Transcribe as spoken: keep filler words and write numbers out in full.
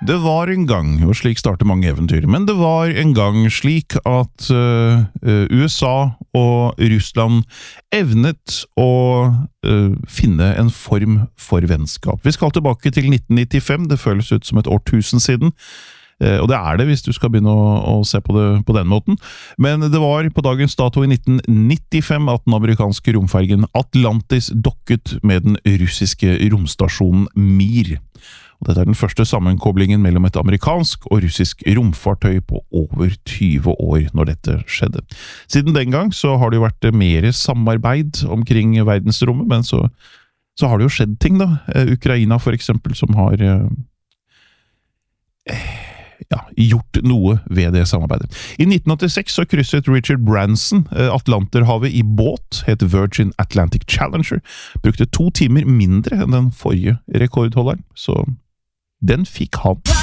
Det var en gang, og slik starter mange eventyr, men det var en gang slik at uh, U S A og Russland evnet å uh, finne en form for vennskap. Vi skal tilbake til nitten nittifem, det føles ut som et årtusen siden, uh, og det er det hvis du skal begynne å, å se på det på den måten. Men det var på dagens dato i nitten nittifem at den amerikanske romfergen Atlantis dokket med den russiske romstasjonen Mir. Og dette er den første sammenkoblingen mellom et amerikansk og russisk romfartøy på over tyve år når dette skjedde. Siden den gang så har det jo vært mer samarbeid omkring verdensrommet, men så, så har det jo skjedd ting da. Ukraina for eksempel som har eh, ja, gjort noe ved det samarbeidet. I nitten åttiseks så krysset Richard Branson Atlanterhavet i båt, het Virgin Atlantic Challenger, brukte to timer mindre enn den forrige rekordholderen, så den fikk han.